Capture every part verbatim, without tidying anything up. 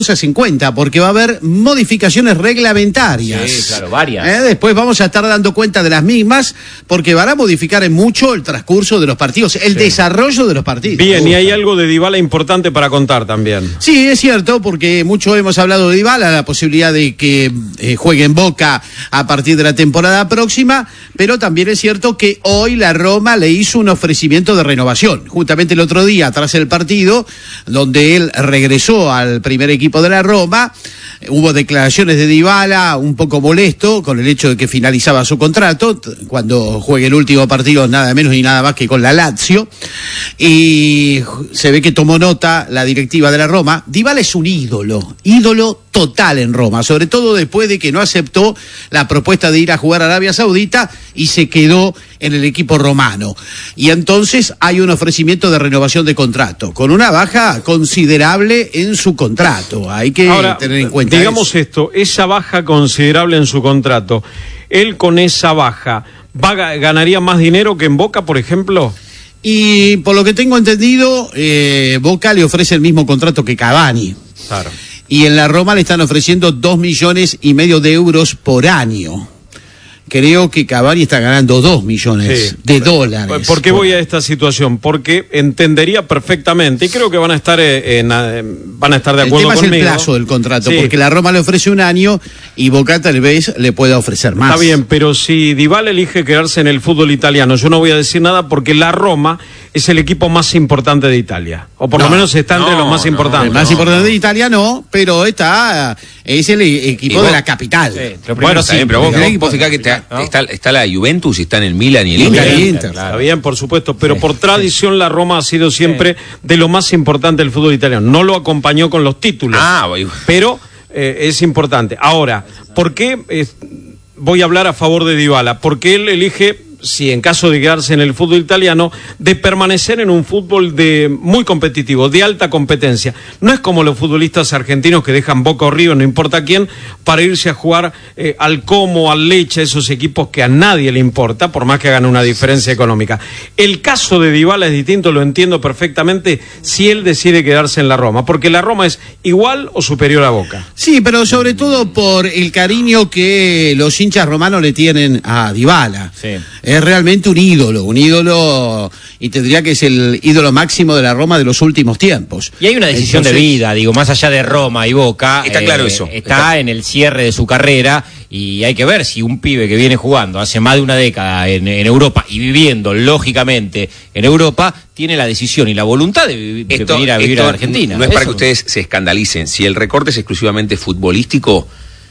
cosas en cuenta, porque va a haber modificaciones reglamentarias. Sí, claro, varias. Eh, después vamos a estar dando cuenta de las mismas, porque van a modificar en mucho el transcurso de los partidos, el sí. desarrollo de los partidos. Bien, y hay algo de Dybala importante para contar también. Sí, es cierto, porque mucho hemos hablado de Dybala, la posibilidad de que eh, juegue en Boca a partir de la temporada próxima, pero también es cierto que hoy la Roma le hizo un ofrecimiento de renovación, justamente el otro día, tras el partido, donde él regresó al primer equipo de la Roma. Hubo declaraciones de Dybala un poco molesto con el hecho de que finalizaba su contrato cuando juegue el último partido, nada menos y nada más que con la Lazio, y se ve que tomó nota la directiva de la Roma. Dybala es un ídolo, ídolo total en Roma, sobre todo después de que no aceptó la propuesta de ir a jugar a Arabia Saudita y se quedó en el equipo romano. Y entonces hay un ofrecimiento de renovación de contrato, con una baja considerable en su contrato. Hay que Ahora, tener en cuenta digamos eso. esto, esa baja considerable en su contrato, él con esa baja, ¿va, ¿ganaría más dinero que en Boca, por ejemplo? Y por lo que tengo entendido, eh, Boca le ofrece el mismo contrato que Cavani. Claro. Y en la Roma le están ofreciendo dos millones y medio de euros por año. Creo que Cavani está ganando dos millones sí. de dólares. ¿Por qué voy a esta situación? Porque entendería perfectamente, y creo que van a estar en, en, van a estar de acuerdo conmigo. El tema es el plazo del contrato, sí. porque la Roma le ofrece un año y Boca tal vez le pueda ofrecer más. Está bien, pero si Dybala elige quedarse en el fútbol italiano, yo no voy a decir nada porque la Roma es el equipo más importante de Italia, o por no, lo menos está entre no, los más no, importantes. El más no, importante no. de Italia no, pero está es el equipo vos, de la capital. Sí, bueno, sí, pero vos, vos, vos fijás que te, ¿no? está, está la Juventus y está en el Milan y el Inter. Inter, Inter claro. Está bien, por supuesto, pero sí, por tradición sí. la Roma ha sido siempre sí. de lo más importante del fútbol italiano. No lo acompañó con los títulos, ah, pero eh, es importante. Ahora, ¿por qué eh, voy a hablar a favor de Dybala? Porque él elige, si en caso de quedarse en el fútbol italiano, de permanecer en un fútbol de muy competitivo, de alta competencia. No es como los futbolistas argentinos que dejan Boca o River, no importa quién, para irse a jugar eh, al Como, al Lecce, esos equipos que a nadie le importa, por más que hagan una diferencia económica. El caso de Dybala es distinto, lo entiendo perfectamente, si él decide quedarse en la Roma, porque la Roma es igual o superior a Boca. Sí, pero sobre todo por el cariño que los hinchas romanos le tienen a Dybala. Sí. Es realmente un ídolo, un ídolo, y tendría que ser el ídolo máximo de la Roma de los últimos tiempos. Y hay una decisión Entonces, de vida, digo, más allá de Roma y Boca. Está eh, claro eso. Está, está en el cierre de su carrera, y hay que ver si un pibe que viene jugando hace más de una década en, en Europa y viviendo, lógicamente, en Europa, tiene la decisión y la voluntad de, vivir, de esto, venir a vivir a Argentina. No es eso. Para que ustedes se escandalicen. Si el recorte es exclusivamente futbolístico,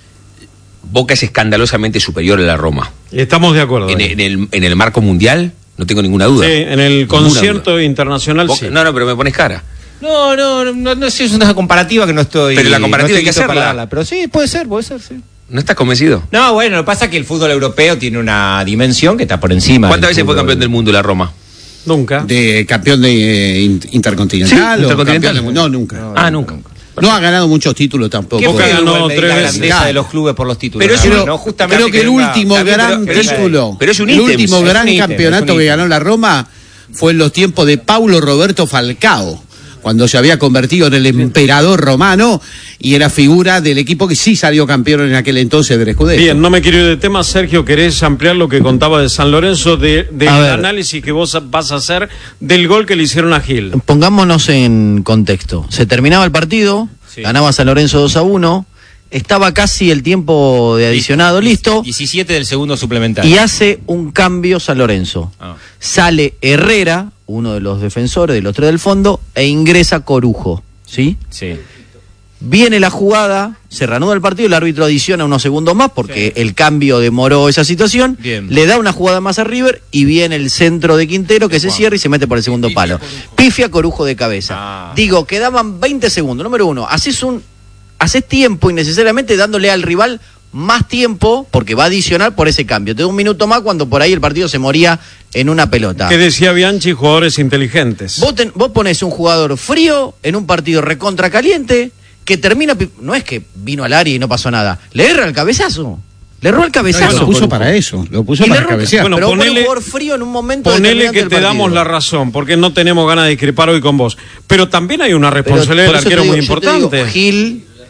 Boca es escandalosamente superior a la Roma. Estamos de acuerdo. En, en, el, en el marco mundial, no tengo ninguna duda. Sí, en el concierto duda. internacional, Boca, sí. No, no, pero me pones cara. No, no, no, no, no es una comparativa que no estoy... Pero la comparativa no hay que hacerla. Darla, pero sí, puede ser, puede ser, sí. ¿No estás convencido? No, bueno, lo que pasa es que el fútbol europeo tiene una dimensión que está por encima. ¿Cuántas veces fue campeón del mundo la Roma? Nunca. ¿De campeón de eh, intercontinental? ¿Sí? ¿Intercontinental? De, no, nunca. No, ah, nunca. nunca. No ha ganado muchos títulos tampoco. Boca ganó tres veces. La grandeza de los clubes por los títulos. Pero, pero no, justamente creo que, que el último venga, gran pero, pero título, pero es un el ítem, último gran ítem, campeonato que ganó la Roma fue en los tiempos de Paulo Roberto Falcao, cuando se había convertido en el emperador romano y era figura del equipo que sí salió campeón en aquel entonces del Scudetto. Bien, no me quiero ir de tema, Sergio, ¿querés ampliar lo que contaba de San Lorenzo, de, del análisis que vos vas a hacer del gol que le hicieron a Gil? Pongámonos en contexto. Se terminaba el partido, sí. ganaba San Lorenzo dos a uno, estaba casi el tiempo de adicionado listo. diecisiete del segundo suplementario. Y hace un cambio San Lorenzo. Ah. Sale Herrera, uno de los defensores de los tres del fondo, e ingresa Corujo, ¿sí? Sí. Viene la jugada, se reanuda el partido, el árbitro adiciona unos segundos más porque sí. el cambio demoró esa situación. Bien. Le da una jugada más a River y viene el centro de Quintero que Bien, se cierra y se mete por el segundo palo. Pifia Corujo de cabeza. Ah. Digo, quedaban veinte segundos. Número uno, haces un haces tiempo innecesariamente dándole al rival más tiempo porque va a adicionar por ese cambio. Te da un minuto más cuando por ahí el partido se moría en una pelota. ¿Qué decía Bianchi? Jugadores inteligentes. Vos, ten, vos ponés un jugador frío en un partido recontra caliente que termina, no es que vino al área y no pasó nada, le erra el cabezazo. Le erró el cabezazo. No, lo puso para eso, lo puso y para cabecear. Bueno, pero ponele, un jugador frío en un momento ponele que te damos la razón, porque no tenemos ganas de discrepar hoy con vos. Pero también hay una responsabilidad del arquero muy importante. Digo, Gil